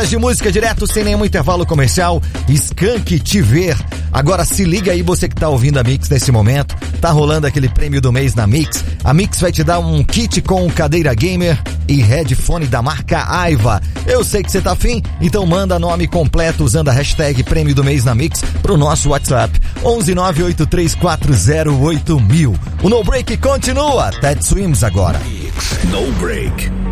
horas de música direto, sem nenhum intervalo comercial. Skank Te Ver. Agora se liga aí, você que tá ouvindo a Mix nesse momento. Tá rolando aquele prêmio do mês na Mix. A Mix vai te dar um kit com cadeira gamer e headphone da marca Aiva. Eu sei que você tá afim, então manda nome completo usando a hashtag prêmio do mês na Mix pro nosso WhatsApp 11983408000. O No Break continua. Ted Swims agora. No Break.